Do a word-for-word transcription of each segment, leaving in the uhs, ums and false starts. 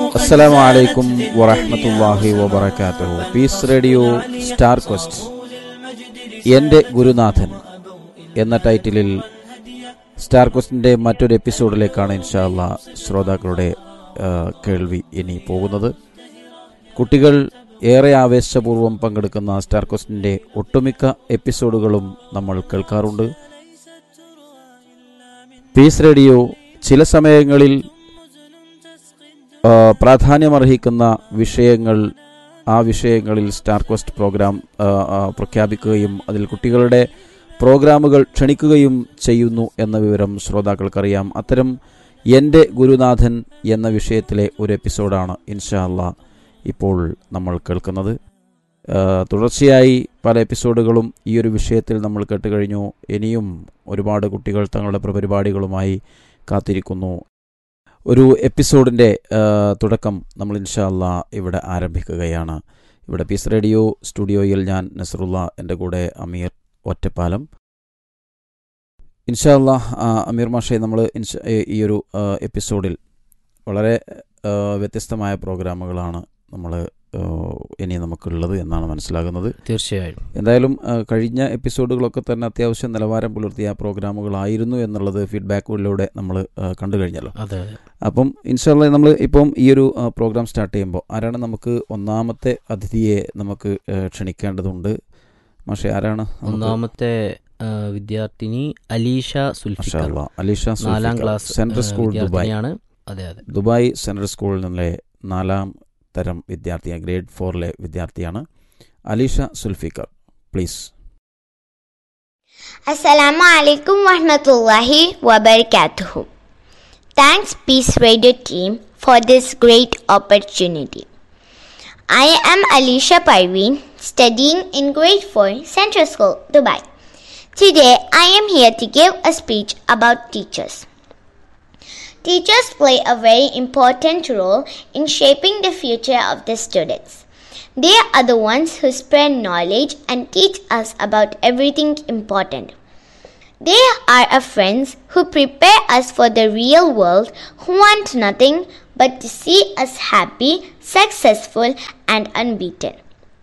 അസ്സലാമു അലൈക്കും വറഹ്മത്തുള്ളാഹി വബറകാതുഹു. പീസ് റേഡിയോ സ്റ്റാർ ക്വസ്റ്റ് എൻ്റെ ഗുരുനാഥൻ എന്ന ടൈറ്റിലിൽ സ്റ്റാർ ക്വസ്റ്റിൻ്റെ മറ്റൊരു എപ്പിസോഡിലേക്കാണ് ഇൻഷാ അല്ലാഹ് ശ്രോതാക്കളുടെ കേൾവി ഇനി പോകുന്നത്. കുട്ടികൾ ഏറെ ആവേശപൂർവ്വം പങ്കെടുക്കുന്ന സ്റ്റാർ ക്വസ്റ്റിൻ്റെ ഒട്ടുമിക്ക എപ്പിസോഡുകളും നമ്മൾ കേൾക്കാറുണ്ട്. പീസ് റേഡിയോ ചില സമയങ്ങളിൽ പ്രാധാന്യമർഹിക്കുന്ന വിഷയങ്ങൾ ആ വിഷയങ്ങളിൽ സ്റ്റാർ ക്വസ്റ്റ് പ്രോഗ്രാം പ്രഖ്യാപിക്കുകയും അതിൽ കുട്ടികളുടെ പ്രോഗ്രാമുകൾ ക്ഷണിക്കുകയും ചെയ്യുന്നു എന്ന വിവരം ശ്രോതാക്കൾക്കറിയാം. അത്തരം എൻ്റെ ഗുരുനാഥൻ എന്ന വിഷയത്തിലെ ഒരു എപ്പിസോഡാണ് ഇൻഷാ അല്ലാഹ് ഇപ്പോൾ നമ്മൾ കേൾക്കുന്നത്. തുടർച്ചയായി പല എപ്പിസോഡുകളും ഈ ഒരു വിഷയത്തിൽ നമ്മൾ കേട്ടുകഴിഞ്ഞു. ഇനിയും ഒരുപാട് കുട്ടികൾ തങ്ങളുടെ പരിപാടികളുമായി കാത്തിരിക്കുന്നു. ഒരു എപ്പിസോഡിൻ്റെ തുടക്കം നമ്മൾ ഇൻഷാ അല്ലാഹ് ഇവിടെ ആരംഭിക്കുകയാണ്. ഇവിടെ പീസ് റേഡിയോ സ്റ്റുഡിയോയിൽ ഞാൻ നസറുള്ള, എൻ്റെ കൂടെ അമീർ ഒറ്റപ്പാലം. ഇൻഷാ അല്ലാഹ് അമീർ മാഷെ, നമ്മൾ ഈ ഒരു എപ്പിസോഡിൽ വളരെ വ്യത്യസ്തമായ പ്രോഗ്രാമുകളാണ് നമ്മൾ ഇനി നമുക്കുള്ളത് എന്നാണ് മനസ്സിലാകുന്നത്. തീർച്ചയായും. എന്തായാലും കഴിഞ്ഞ എപ്പിസോഡുകളൊക്കെ തന്നെ അത്യാവശ്യം നിലവാരം പുലർത്തിയ പ്രോഗ്രാമുകളായിരുന്നു എന്നുള്ളത് ഫീഡ്ബാക്കുകളിലൂടെ നമ്മൾ കണ്ടു കഴിഞ്ഞല്ലോ. അതെ. അപ്പം ഇൻഷാ അല്ലാഹ് നമ്മൾ ഇപ്പം ഈ ഒരു പ്രോഗ്രാം സ്റ്റാർട്ട് ചെയ്യുമ്പോൾ ആരാണ് നമുക്ക് ഒന്നാമത്തെ അതിഥിയെ നമുക്ക് ക്ഷണിക്കേണ്ടതുണ്ട്? മാഷെ, ആരാണ് ഒന്നാമത്തെ വിദ്യാർത്ഥിനി? അലീഷ സുൽഫിക്കർ, അലീഷ നാലാം ക്ലാസ് സെൻട്രൽ സ്കൂൾ ദുബായ്. അതെ അതെ ദുബായ് സെൻട്രൽ സ്കൂളിൽ നിന്നുള്ള നാലാം തരം വിദ്യാർത്ഥിയാണ്, ഗ്രേഡ് ഫോറിലെ വിദ്യാർത്ഥിയാണ് അലീഷ സുൽഫിക്കർ. പ്ലീസ്. അസ്സലാമു അലൈക്കും വറഹ്മത്തുള്ളാഹി വബറകാതുഹു. Thanks Peace Radio team for this great opportunity. I am Alisha Parveen, studying in grade four, Central School, Dubai. Today I am here to give a speech about teachers. Teachers play a very important role in shaping the future of the students. They are the ones who spread knowledge and teach us about everything important. They are our friends who prepare us for the real world, who want nothing but to see us happy, successful, and unbeaten.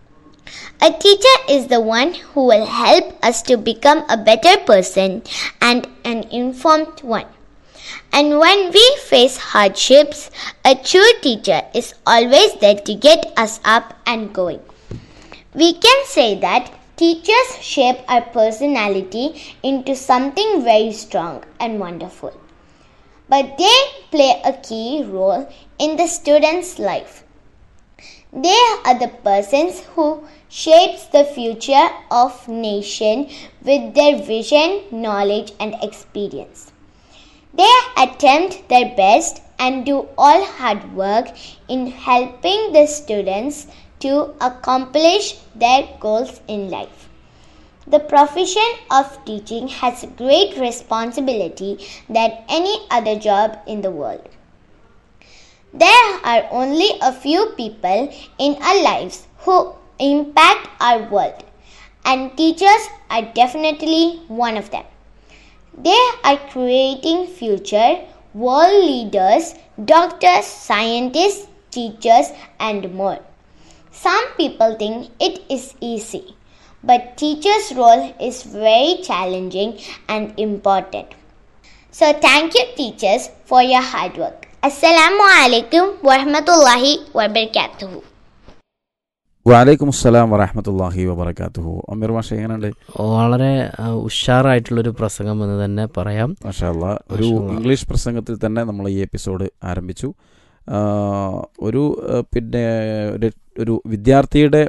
A teacher is the one who will help us to become a better person and an informed one. And when we face hardships, a true teacher is always there to get us up and going. We can say that teachers shape our personality into something very strong and wonderful. But they play a key role in the student's life. They are the persons who shapes the future of nation with their vision, knowledge, and experience. They attempt their best and do all hard work in helping the students to accomplish their goals in life. The profession of teaching has a great responsibility than any other job in the world. There are only a few people in our lives who impact our world, and teachers are definitely one of them. They are creating future world leaders, doctors, scientists, teachers, and more. Some people think it is easy, but teachers' role is very challenging and important. So thank you, teachers, for your hard work. Assalamu alaikum warahmatullahi wabarakatuh. വലൈക്കും അസ്സലാം വറഹ്മത്തുള്ളാഹി വബറകാതുഹു. അമീർ മാഷ, എങ്ങനെയുണ്ട്? വളരെ ഉഷാറായിട്ടുള്ളൊരു പ്രസംഗം എന്ന് തന്നെ പറയാം. മാഷാ അല്ലാഹ്. ഒരു ഇംഗ്ലീഷ് പ്രസംഗത്തിൽ തന്നെ നമ്മൾ ഈ എപ്പിസോഡ് ആരംഭിച്ചു. ഒരു പിന്നെ ഒരു വിദ്യാർത്ഥിയുടെ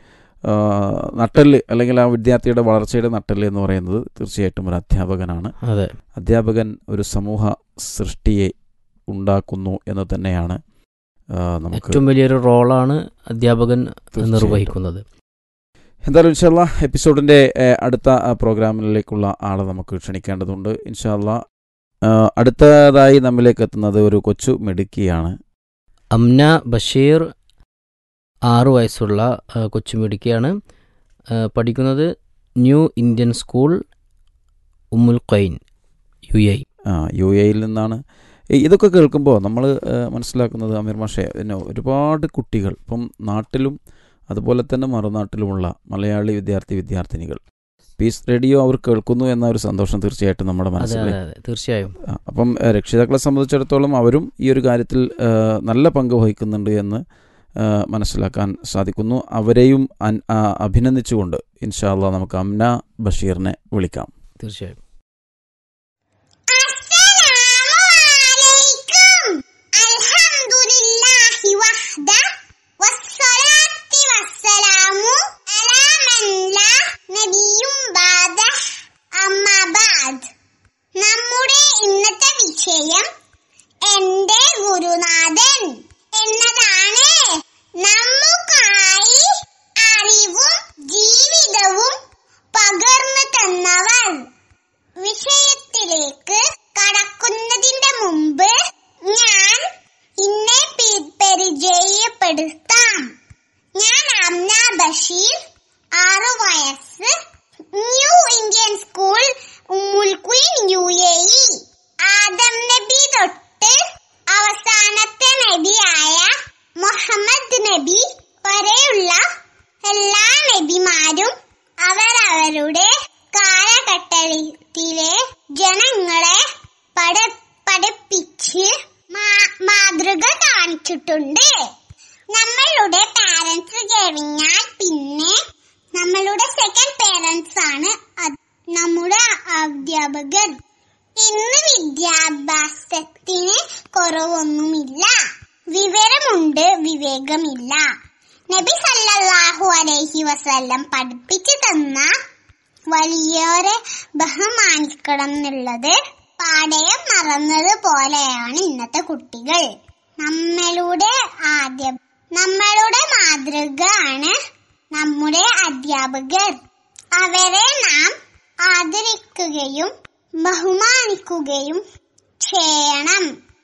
നട്ടെല്ല് അല്ലെങ്കിൽ ആ വിദ്യാർത്ഥിയുടെ വളർച്ചയുടെ നട്ടെല്ല് എന്ന് പറയുന്നത് തീർച്ചയായിട്ടും ഒരു അധ്യാപകനാണ്. അതെ, അധ്യാപകൻ ഒരു സമൂഹ സൃഷ്ടിയെ ഉണ്ടാക്കുന്നു എന്ന് തന്നെയാണ് ഏറ്റവും വലിയൊരു റോളാണ് അധ്യാപകൻ നിർവഹിക്കുന്നത്. എന്തായാലും ഇൻഷാ അല്ലാഹ് എപ്പിസോഡിൻ്റെ അടുത്ത പ്രോഗ്രാമിലേക്കുള്ള ആളെ നമുക്ക് ക്ഷണിക്കേണ്ടതുണ്ട്. ഇൻഷാ അല്ലാഹ് അടുത്തതായി നമ്മിലേക്ക് എത്തുന്നത് ഒരു കൊച്ചു മിടുക്കിയാണ്. അംന ബഷീർ, ആറു വയസ്സുള്ള കൊച്ചു മിടുക്കിയാണ്. പഠിക്കുന്നത് ന്യൂ ഇന്ത്യൻ സ്കൂൾ ഉമ്മുൽ ഖൈൻ, യു എ. ആ യു എയിൽ നിന്നാണ് ഇതൊക്കെ കേൾക്കുമ്പോൾ നമ്മൾ മനസ്സിലാക്കുന്നത് അമീർ മാഷെ, പിന്നെ ഒരുപാട് കുട്ടികൾ ഇപ്പം നാട്ടിലും അതുപോലെ തന്നെ മറുനാട്ടിലുമുള്ള മലയാളി വിദ്യാർത്ഥി വിദ്യാർത്ഥിനികൾ പീസ് റേഡിയോ അവർ കേൾക്കുന്നു എന്ന ഒരു സന്തോഷം തീർച്ചയായിട്ടും നമ്മുടെ മനസ്സിൽ. തീർച്ചയായും. അപ്പം രക്ഷിതാക്കളെ സംബന്ധിച്ചിടത്തോളം അവരും ഈ ഒരു കാര്യത്തിൽ നല്ല പങ്ക് വഹിക്കുന്നുണ്ട് എന്ന് മനസ്സിലാക്കാൻ സാധിക്കുന്നു. അവരെയും അഭിനന്ദിച്ചുകൊണ്ട് ഇൻഷാ അല്ലാഹ് നമുക്ക് അംന ബഷീറിനെ വിളിക്കാം. തീർച്ചയായും. നമ്മുടെ ഇന്നത്തെ വിഷയം എന്റെ ഗുരുനാഥൻ എന്നതാണ്. നമുക്കായി അറിവും ജീവിതവും പകർന്നു തന്നവർ. വിഷയത്തിലേക്ക് കടക്കുന്നതിന്റെ മുമ്പ് ഞാൻ ഇന്നെ പരിചയപ്പെടുത്താം. ഞാൻ അംന ബഷീർ, ആറു വയസ്സ്, ന്യൂ ഇന്ത്യൻ സ്കൂൾ, ഉമ്മുൽ Qurain, U A E. Adam നബി തൊട്ട് അവസാനത്തെ നബിയായ മുഹമ്മദ് നബി വരെയുള്ള എല്ലാ നബിമാരും അവരവരുടെ കാലഘട്ടത്തിലെ ജനങ്ങളെ പഠ പഠിപ്പിച്ച് മാതൃക കാണിച്ചിട്ടുണ്ട്. നമ്മളുടെ പാരന്റ്സ് കഴിഞ്ഞാൽ പിന്നെ നമ്മളുടെ സെക്കൻഡ് പേരൻസ് ആണ് നമ്മുടെ അധ്യാപകർ. ഇന്ന് വിദ്യാഭ്യാസത്തിന് കുറവൊന്നുമില്ല, വിവരമുണ്ട്, വിവേകമില്ല. നബി സല്ലല്ലാഹു അലൈഹി വസല്ലം പഠിപ്പിച്ചു തന്ന വലിയവരെ ബഹുമാനിക്കണം എന്നുള്ളത് പാടയം മറന്നത് പോലെയാണ് ഇന്നത്തെ കുട്ടികൾ. നമ്മളുടെ ആദ്യ നമ്മളുടെ മാതൃക ആണ് നമ്മുടെ അധ്യാപകർ. അവരെ നാം ആദരിക്കുകയും ബഹുമാനിക്കുകയും ചെയ്യണം.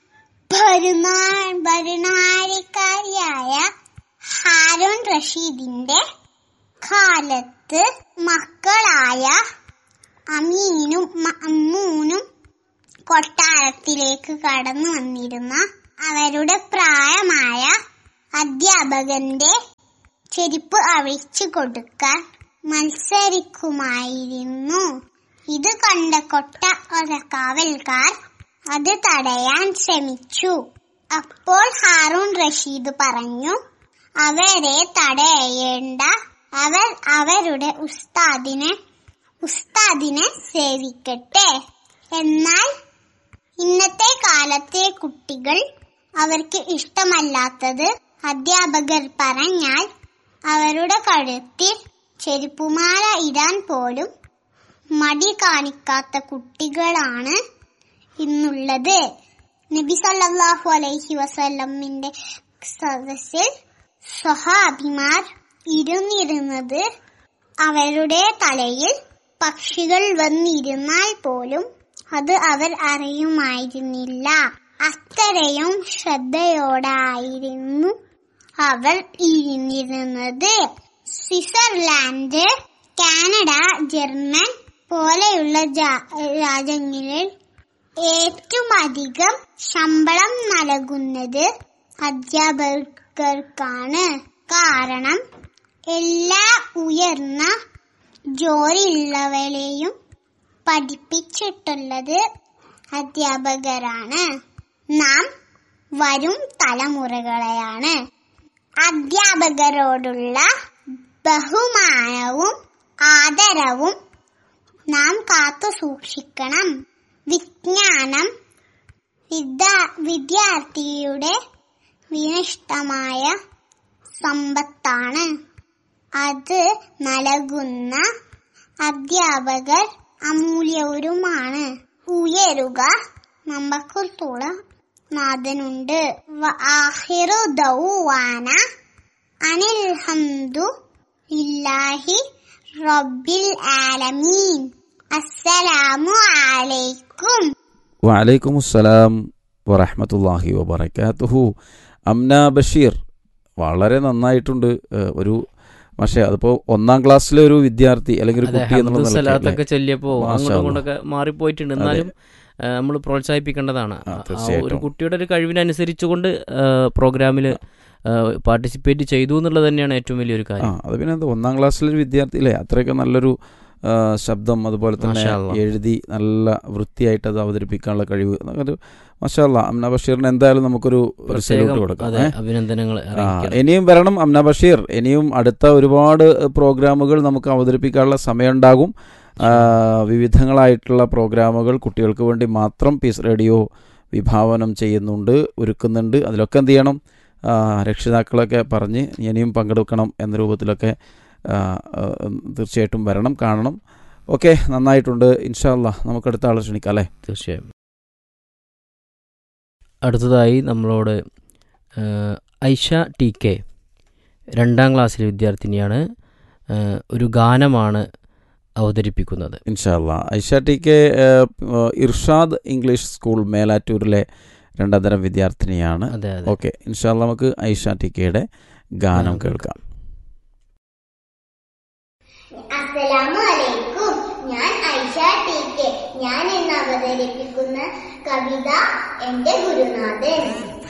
ഭരണാധികാരിയായ ഹാരൂൺ റഷീദിന്റെ കാലത്ത് മക്കളായ അമീനും അമ്മൂനും കൊട്ടാരത്തിലേക്ക് കടന്നു വന്നിരുന്ന അവരുടെ പ്രായമായ അധ്യാപകന്റെ ചെരുപ്പ് അഴിച്ചു കൊടുക്കാൻ മത്സരിക്കുമായിരുന്നു. ഇത് കണ്ട കൊട്ടാര കാവൽക്കാർ അത് തടയാൻ ശ്രമിച്ചു. അപ്പോൾ ഹാറൂൺ റഷീദ് പറഞ്ഞു, അവരെ തടയേണ്ട, അവർ അവരുടെ ഉസ്താദിനെ ഉസ്താദിനെ സേവിക്കട്ടെ. എന്നാൽ ഇന്നത്തെ കാലത്തെ കുട്ടികൾ അവർക്ക് ഇഷ്ടമല്ലാത്തത് അധ്യാപകർ പറഞ്ഞാൽ അവരുടെ കഴുത്തിൽ ചെരുപ്പുമാല ഇടാൻ പോലും മടി കാണിക്കാത്ത കുട്ടികളാണ് ഇന്നുള്ളത്. നബി സല്ലല്ലാഹു അലൈഹി വസല്ലമിന്റെ സദസ്സിൽ സ്വഹാബിമാർ ഇരുന്നിരുന്നത് അവരുടെ തലയിൽ പക്ഷികൾ വന്നിരുന്നാൽ പോലും അത് അവർ അറിയുമായിരുന്നില്ല. അത്രയും ശ്രദ്ധയോടായിരുന്നു അവർ ഇരുന്നിരുന്നത്. സ്വിറ്റ്സർലാൻഡ്, കാനഡ, ജർമ്മൻ പോലെയുള്ള രാജ്യങ്ങളിൽ ഏറ്റവും അധികം ശമ്പളം നൽകുന്നത് അധ്യാപകർക്കാണ്. കാരണം എല്ലാ ഉയർന്ന ജോലിയുള്ളവരെയും പഠിപ്പിച്ചിട്ടുള്ളത് അധ്യാപകരാണ്. നാം വരും തലമുറകളെയാണ്. അധ്യാപകരോടുള്ള ബഹുമാനവും ആദരവും നാം കാത്തു സൂക്ഷിക്കണം. വിജ്ഞാനം വിദ്യാർത്ഥിയുടെ വിനഷ്ടമായ സമ്പത്താണ്. അത് നൽകുന്ന അധ്യാപകർ അമൂല്യവരുമാണ്. ഉയരുക നമുക്കുള്ള നാഥനുണ്ട്. ആഖിറു ദഅ്വാന അനിൽ ഹംദു ലില്ലാഹി റബ്ബിൽ ആലമീൻ. അസ്സലാമു അലൈക്കും. വഅലൈക്കുമുസ്സലാം വറഹ്മത്തുള്ളാഹി വബറകാതുഹു. അംന ബഷീർ വളരെ നന്നായിട്ടുണ്ട്. ഒരു പക്ഷേ അതിപ്പോ ഒന്നാം ക്ലാസ്സിലെ ഒരു വിദ്യാർത്ഥി അല്ലെങ്കിൽ ഒരു കുട്ടി എന്നുള്ള ചൊല്ലിയപ്പോ അങ്ങോട്ടും ഇങ്ങോട്ടൊക്കെ മാറിപ്പോയിട്ടുണ്ട്. എന്നാലും നമ്മൾ പ്രോത്സാഹിപ്പിക്കേണ്ടതാണ്. ഒരു കുട്ടിയുടെ ഒരു കഴിവിനനുസരിച്ചുകൊണ്ട് പ്രോഗ്രാമിൽ പാർട്ടിസിപ്പേറ്റ് ചെയ്തു എന്നുള്ളത് തന്നെയാണ് ഏറ്റവും വലിയൊരു കാര്യം. അത് പിന്നെ എന്താ ഒന്നാം ക്ലാസ്സിലൊരു വിദ്യാർത്ഥി അല്ലേ, അത്രയൊക്കെ നല്ലൊരു ശബ്ദം, അതുപോലെ തന്നെ എഴുതി നല്ല വൃത്തിയായിട്ട് അത് അവതരിപ്പിക്കാനുള്ള കഴിവ്. ഒരു മാഷാ അല്ലാ, അംന ബഷീറിന് എന്തായാലും നമുക്കൊരു സല്യൂട്ട് കൊടുക്കാം. അഭിനന്ദനങ്ങൾ. ഇനിയും വരണം അംന ബഷീർ, ഇനിയും അടുത്ത ഒരുപാട് പ്രോഗ്രാമുകൾ നമുക്ക് അവതരിപ്പിക്കാനുള്ള സമയമുണ്ടാകും. വിവിധങ്ങളായിട്ടുള്ള പ്രോഗ്രാമുകൾ കുട്ടികൾക്ക് വേണ്ടി മാത്രം പീസ് റേഡിയോ വിഭാവനം ചെയ്യുന്നുണ്ട്, ഒരുക്കുന്നുണ്ട്. അതിലൊക്കെ എന്ത് ചെയ്യണം, രക്ഷിതാക്കളൊക്കെ പറഞ്ഞ് ഇനിയും പങ്കെടുക്കണം എന്ന രൂപത്തിലൊക്കെ തീർച്ചയായിട്ടും വരണം, കാണണം. ഓക്കെ, നന്നായിട്ടുണ്ട്. ഇൻഷാ അല്ലാഹ് നമുക്ക് അടുത്ത ആളെ ക്ഷണിക്കാം അല്ലേ? തീർച്ചയായും. അടുത്തതായി നമ്മളോട് ഐഷ ടി കെ, രണ്ടാം ക്ലാസ്സിലെ വിദ്യാർത്ഥിനിയാണ്. ഒരു ഗാനമാണ് അവതരിപ്പിക്കുന്നത്. ഇൻഷാ അല്ലാഹ്. Aisha T K Irshad English school മേലാറ്റൂരിലെ രണ്ടാം തരം വിദ്യാർത്ഥിനിയാണ്. ഓക്കെ, ഇൻഷാ അല്ലാഹ് നമുക്ക് ഐഷ ടി കെയുടെ ഗാനം കേൾക്കാം. അസ്സലാമു അലൈക്കും. ഞാൻ ഐഷ ടി കെ. ഞാൻ ഇന്ന് അവതരിപ്പിക്കുന്ന കവിത എന്റെ ഗുരുനാഥൻ.